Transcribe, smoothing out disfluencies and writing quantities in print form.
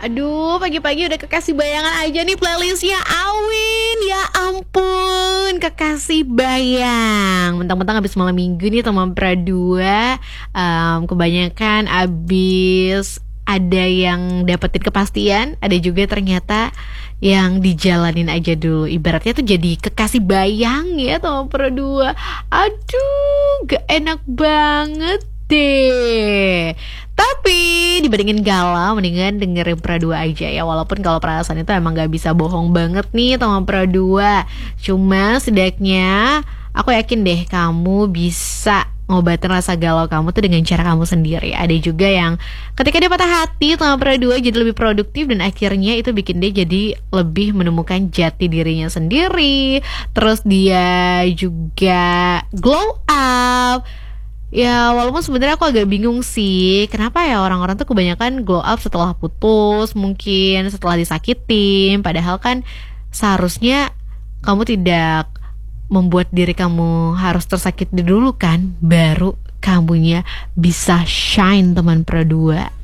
Aduh, pagi-pagi udah kekasih bayangan aja nih playlistnya Awin. Ya ampun, kekasih bayang. Mentang-mentang habis malam minggu nih teman Pradua, kebanyakan abis ada yang dapetin kepastian, ada juga ternyata yang dijalanin aja dulu. Ibaratnya tuh jadi kekasih bayang ya teman Pradua. Aduh, gak enak banget deh. Tapi dibandingin galau, mendingan dengerin Pradua aja ya. Walaupun kalau perasaan itu emang gak bisa bohong banget nih sama Pradua. Cuma setidaknya aku yakin deh kamu bisa ngobatin rasa galau kamu tuh dengan cara kamu sendiri. Ada juga yang ketika dia patah hati sama Pradua jadi lebih produktif, dan akhirnya itu bikin dia jadi lebih menemukan jati dirinya sendiri. Terus dia juga glow up. Ya walaupun sebenarnya aku agak bingung sih, kenapa ya orang-orang tuh kebanyakan glow up setelah putus, mungkin setelah disakitin. Padahal kan seharusnya kamu tidak membuat diri kamu harus tersakiti dulu kan, baru kamunya bisa shine teman Pradua.